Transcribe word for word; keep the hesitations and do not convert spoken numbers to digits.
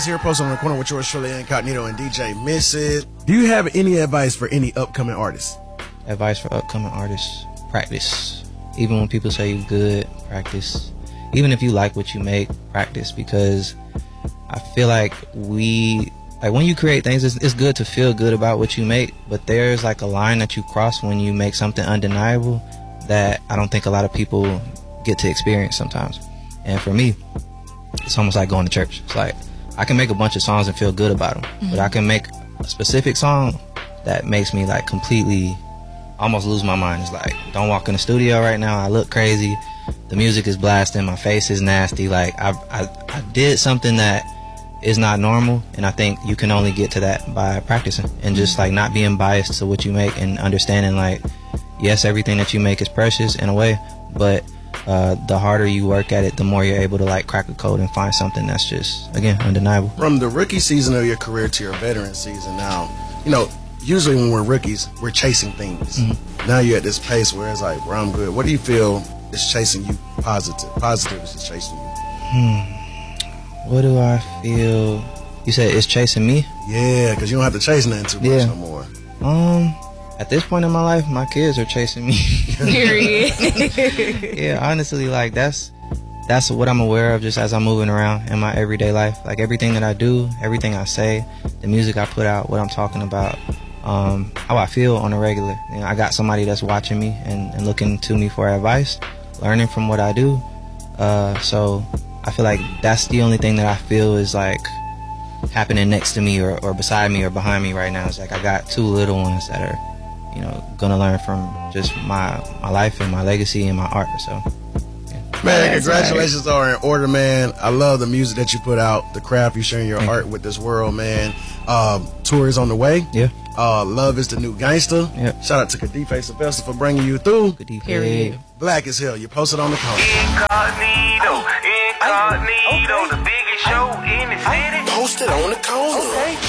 here, posted on the corner with yours truly, Incognito and D J Missus. Do you have any advice for any upcoming artists? Advice for upcoming artists: practice. Even when people say you're good, practice. Even if you like what you make, practice, because I feel like we, like when you create things, it's, it's good to feel good about what you make, but there's like a line that you cross when you make something undeniable that I don't think a lot of people get to experience sometimes. And for me, it's almost like going to church. It's like I can make a bunch of songs and feel good about them, mm-hmm. but I can make a specific song that makes me like completely almost lose my mind. It's like, don't walk in the studio right now, I look crazy, the music is blasting, my face is nasty, like I, I, I did something that is not normal, and I think you can only get to that by practicing and just like not being biased to what you make and understanding like, yes, everything that you make is precious in a way, but uh, the harder you work at it, the more you're able to like crack a code and find something that's just, again, undeniable. From the rookie season of your career to your veteran season now, you know, usually when we're rookies, we're chasing things. Mm-hmm. Now you're at this pace where it's like, well, I'm good. What do you feel is chasing you positive? Positive is just chasing you. Hmm. What do I feel? You said it's chasing me? Yeah, because you don't have to chase nothing too much yeah. no more. Um, at this point in my life, my kids are chasing me. Period. Yeah, honestly, like that's that's what I'm aware of just as I'm moving around in my everyday life. Like everything that I do, everything I say, the music I put out, what I'm talking about, um, how I feel on a regular. You know, I got somebody that's watching me and, and looking to me for advice, learning from what I do. Uh, so I feel like that's the only thing that I feel is like happening next to me or, or beside me or behind me right now. It's like I got two little ones that are, you know, gonna learn from just my my life and my legacy and my art. So. Man, congratulations are in order, man. I love the music that you put out, the craft, you sharing your Thank art you. with this world, man. Um, tour is on the way. Yeah. Uh, Love is the New Gangster. Yep. Shout out to Kadife Sylvester for bringing you through. Period. Black as hell. You posted on the corner. Incognito, Incognito, the biggest show in the city. Posted on the corner. Okay.